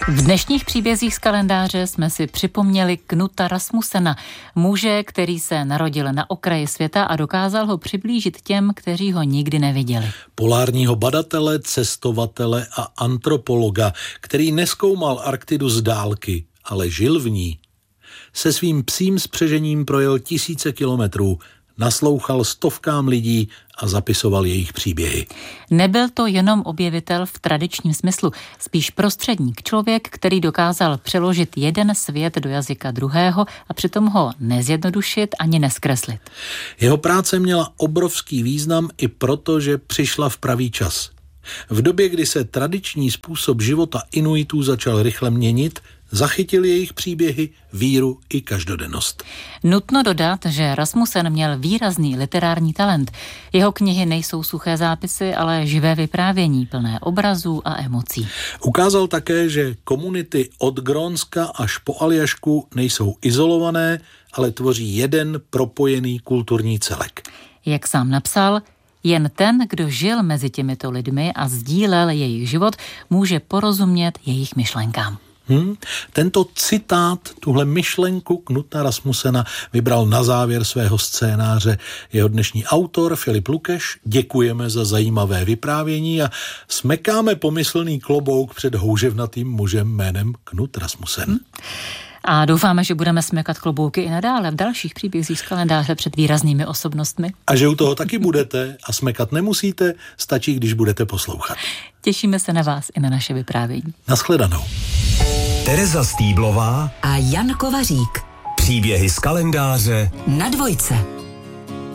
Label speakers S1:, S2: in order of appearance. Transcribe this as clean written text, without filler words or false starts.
S1: V dnešních příbězích z kalendáře jsme si připomněli Knuta Rasmusena, muže, který se narodil na okraji světa a dokázal ho přiblížit těm, kteří ho nikdy neviděli.
S2: Polárního badatele, cestovatele a antropologa, který nezkoumal Arktidu z dálky, ale žil v ní. Se svým psím spřežením projel tisíce kilometrů, naslouchal stovkám lidí a zapisoval jejich příběhy.
S1: Nebyl to jenom objevitel v tradičním smyslu, spíš prostředník, člověk, který dokázal přeložit jeden svět do jazyka druhého a přitom ho nezjednodušit ani neskreslit.
S2: Jeho práce měla obrovský význam i proto, že přišla v pravý čas. V době, kdy se tradiční způsob života Inuitů začal rychle měnit, zachytil jejich příběhy, víru i každodennost.
S1: Nutno dodat, že Rasmussen měl výrazný literární talent. Jeho knihy nejsou suché zápisy, ale živé vyprávění, plné obrazů a emocí.
S2: Ukázal také, že komunity od Grónska až po Aljašku nejsou izolované, ale tvoří jeden propojený kulturní celek.
S1: Jak sám napsal, jen ten, kdo žil mezi těmito lidmi a sdílel jejich život, může porozumět jejich myšlenkám.
S2: Tento citát, tuhle myšlenku Knuta Rasmussena vybral na závěr svého scénáře jeho dnešní autor Filip Lukeš. Děkujeme za zajímavé vyprávění a smekáme pomyslný klobouk před houževnatým mužem jménem Knut Rasmussen.
S1: A doufáme, že budeme smekat klobouky i nadále v dalších příbězích z kalendáře před výraznými osobnostmi.
S2: A že u toho taky budete a smekat nemusíte, stačí, když budete poslouchat.
S1: Těšíme se na vás i na naše vyprávění.
S2: Naschledanou.
S3: Tereza Stýblová
S4: a Jan Kovařík.
S3: Příběhy z kalendáře
S4: na Dvojce.